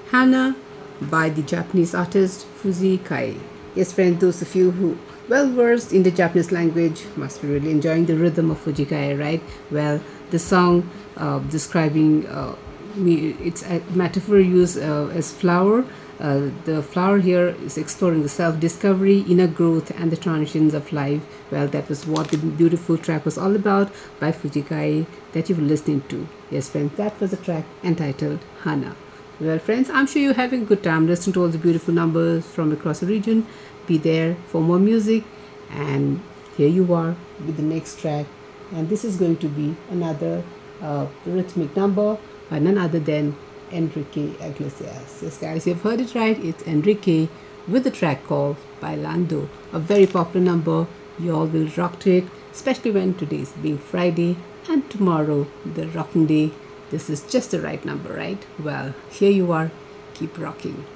Hana by the Japanese artist Fuji Kai. Yes, friends, those of you who well versed in the Japanese language must be really enjoying the rhythm of Fuji Kai, right? Well, the song describing it's a metaphor used as flower. The flower here is exploring the self-discovery, inner growth, and the transitions of life. Well, that was what the beautiful track was all about by Fujikai that you were listening to. Yes, friends, that was a track entitled Hana. Well, friends, I'm sure you're having a good time listening to all the beautiful numbers from across the region. Be there for more music, and here you are with the next track. And this is going to be another rhythmic number by none other than Enrique Iglesias. Yes, guys, you've heard it right. It's Enrique with the track called Bailando, a very popular number. You all will rock to it, especially when today's being Friday and tomorrow the rocking day. This is just the right number, right? Well, here you are. Keep rocking.